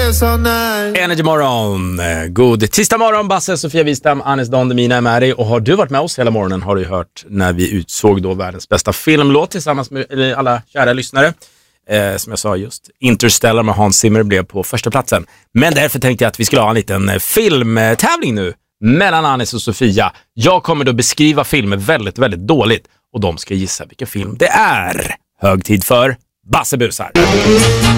Energy morgon. God tisdag morgon, Basse, Sofia Wistam, Anis Don Demina är med dig. Och har du varit med oss hela morgonen har du hört när vi utsåg då världens bästa filmlåt tillsammans med alla kära lyssnare. Som jag sa just, Interstellar med Hans Zimmer blev på första platsen. Men därför tänkte jag att vi skulle ha en liten filmtävling nu mellan Anis och Sofia. Jag kommer då beskriva filmer väldigt, väldigt dåligt och de ska gissa vilken film det är. Hög tid för Basse busar.